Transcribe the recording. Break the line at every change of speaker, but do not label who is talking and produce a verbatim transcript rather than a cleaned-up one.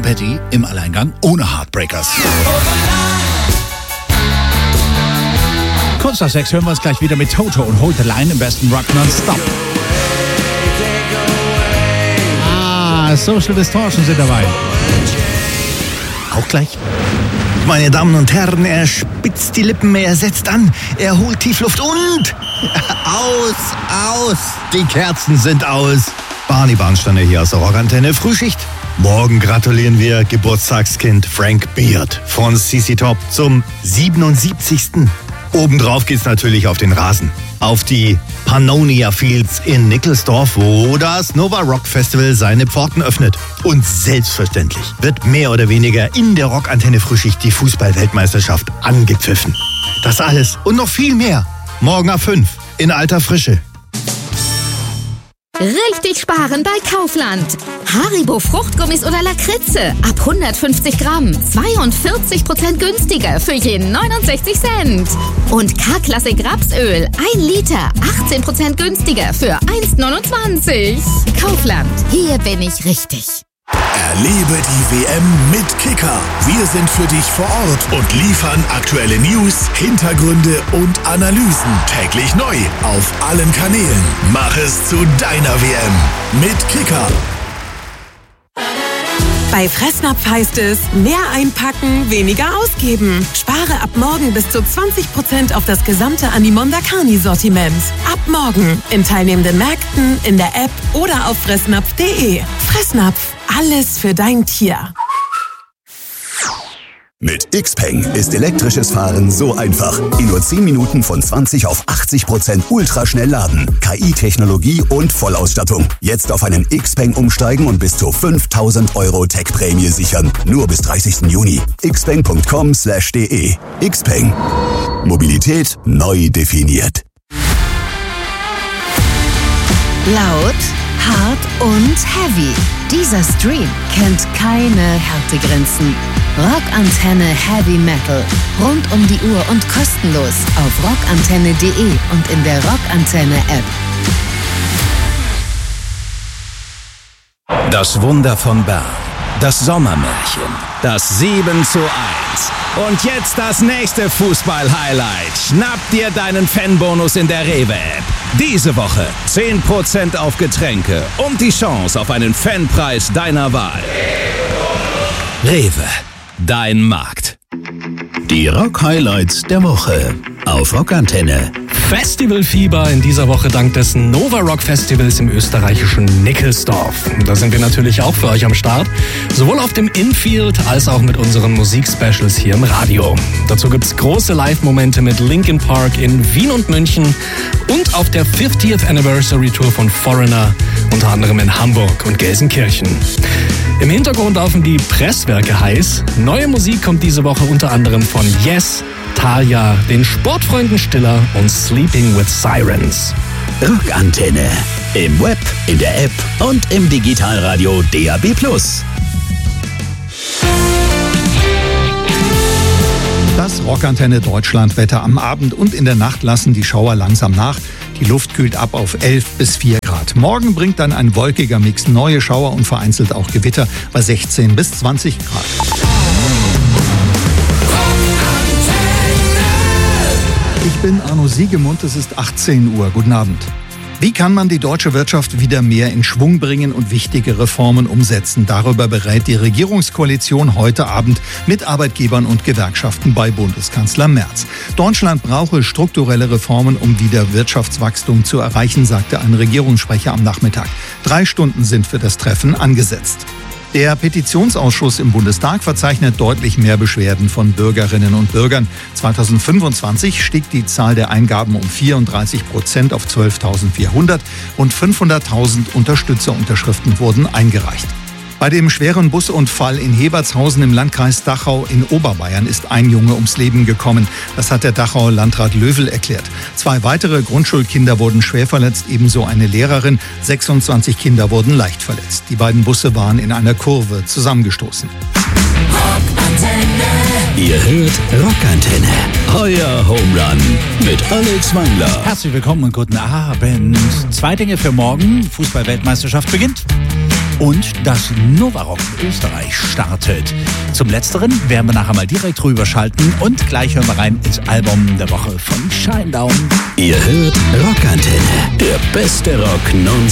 Petty im Alleingang ohne Heartbreakers. Kurz nach sechs hören wir uns gleich wieder mit Toto und Hold the Line im besten Rock nonstop. Ah, Social Distortion sind dabei. Auch gleich.
Meine Damen und Herren, er spitzt die Lippen, er setzt an, er holt Tiefluft und... Aus, aus, die Kerzen sind aus. Barney Barnsteiner hier aus der Rockantenne, Frühschicht. Morgen gratulieren wir Geburtstagskind Frank Beard von C C Top zum siebenundsiebzigsten Obendrauf geht's natürlich auf den Rasen. Auf die Pannonia Fields in Nickelsdorf, wo das Nova Rock Festival seine Pforten öffnet. Und selbstverständlich wird mehr oder weniger in der Rockantenne Frühschicht die Fußball-Weltmeisterschaft angepfiffen. Das alles und noch viel mehr. Morgen ab fünf in alter Frische.
Richtig sparen bei Kaufland. Haribo Fruchtgummis oder Lakritze ab hundertfünfzig Gramm. zweiundvierzig Prozent günstiger für jeden neunundsechzig Cent. Und K-Klassik Rapsöl ein Liter. achtzehn Prozent günstiger für eins neunundzwanzig. Kaufland. Hier bin ich richtig.
Erlebe die W M mit Kicker. Wir sind für dich vor Ort und liefern aktuelle News, Hintergründe und Analysen täglich neu auf allen Kanälen. Mach es zu deiner W M mit Kicker.
Bei Fressnapf heißt es, mehr einpacken, weniger ausgeben. Spare ab morgen bis zu zwanzig Prozent auf das gesamte Animonda Carni-Sortiment. Ab morgen in teilnehmenden Märkten, in der App oder auf fressnapf punkt de. Fressnapf, alles für dein Tier.
Mit Xpeng ist elektrisches Fahren so einfach. In nur zehn Minuten von zwanzig auf achtzig Prozent ultraschnell laden. K I-Technologie und Vollausstattung. Jetzt auf einen Xpeng umsteigen und bis zu fünftausend Euro Tech-Prämie sichern. Nur bis dreißigsten Juni. xpeng punkt com slash de. Xpeng. Mobilität neu definiert.
Laut, hart und heavy. Dieser Stream kennt keine Härtegrenzen. Rockantenne Heavy Metal. Rund um die Uhr und kostenlos auf rockantenne punkt de und in der Rockantenne App.
Das Wunder von Bern. Das Sommermärchen. Das sieben zu eins. Und jetzt das nächste Fußball-Highlight. Schnapp dir deinen Fanbonus in der Rewe-App. Diese Woche zehn Prozent auf Getränke und die Chance auf einen Fanpreis deiner Wahl. Rewe. Dein Markt.
Die Rock-Highlights der Woche auf Rockantenne.
Festivalfieber in dieser Woche dank des Nova Rock Festivals im österreichischen Nickelsdorf. Da sind wir natürlich auch für euch am Start, sowohl auf dem Infield als auch mit unseren Musikspecials hier im Radio. Dazu gibt's große Live-Momente mit Linkin Park in Wien und München und auf der fiftieth Anniversary Tour von Foreigner, unter anderem in Hamburg und Gelsenkirchen. Im Hintergrund laufen die Presswerke heiß. Neue Musik kommt diese Woche unter anderem von Yes, Thalia, den Sportfreunden Stiller und Sleeping with Sirens.
Rockantenne. Im Web, in der App und im Digitalradio D A B plus. Das Rockantenne Deutschlandwetter am Abend und in der Nacht lassen die Schauer langsam nach. Die Luft kühlt ab auf elf bis vier Grad. Morgen bringt dann ein wolkiger Mix neue Schauer und vereinzelt auch Gewitter bei sechzehn bis zwanzig Grad. Ich bin Arno Siegemund, es ist achtzehn Uhr. Guten Abend. Wie kann man die deutsche Wirtschaft wieder mehr in Schwung bringen und wichtige Reformen umsetzen? Darüber berät die Regierungskoalition heute Abend mit Arbeitgebern und Gewerkschaften bei Bundeskanzler Merz. Deutschland brauche strukturelle Reformen, um wieder Wirtschaftswachstum zu erreichen, sagte ein Regierungssprecher am Nachmittag. Drei Stunden sind für das Treffen angesetzt. Der Petitionsausschuss im Bundestag verzeichnet deutlich mehr Beschwerden von Bürgerinnen und Bürgern. zweitausendfünfundzwanzig stieg die Zahl der Eingaben um vierunddreißig Prozent auf zwölftausendvierhundert und fünfhunderttausend Unterstützerunterschriften wurden eingereicht. Bei dem schweren Busunfall in Hebertshausen im Landkreis Dachau in Oberbayern ist ein Junge ums Leben gekommen. Das hat der Dachauer Landrat Löwel erklärt. Zwei weitere Grundschulkinder wurden schwer verletzt, ebenso eine Lehrerin. sechsundzwanzig Kinder wurden leicht verletzt. Die beiden Busse waren in einer Kurve zusammengestoßen. Ihr hört Rockantenne, euer Home Run mit Alex Wangler.
Herzlich willkommen und guten Abend. Zwei Dinge für morgen. Fußball-Weltmeisterschaft beginnt.
und das Novarock Österreich startet. Zum Letzteren werden wir nachher mal direkt rüberschalten und gleich hören wir rein ins Album der Woche von Shinedown.
Ihr hört Rockantenne, der beste Rock nonstop.